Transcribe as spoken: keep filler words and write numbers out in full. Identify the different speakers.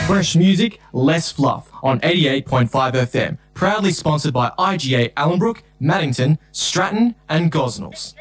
Speaker 1: Fresh music, less fluff on eighty-eight point five F M. Proudly sponsored by I G A Allenbrook, Maddington, Stratton and Gosnells.